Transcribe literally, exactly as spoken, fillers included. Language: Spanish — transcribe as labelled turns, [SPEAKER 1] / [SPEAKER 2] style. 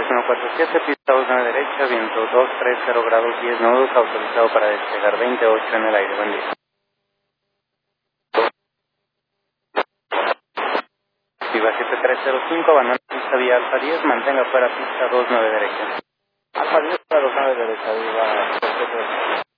[SPEAKER 1] uno cuatro siete, pista dos nueve derecha, viento dos tres cero grados diez nudos, autorizado para despegar veintiocho en el aire. Buen día. Viva siete tres cero cinco, abandona pista vía Alfa diez, mantenga fuera pista dos nueve derecha.
[SPEAKER 2] Alfa diez para dos nueve derecha, Viva.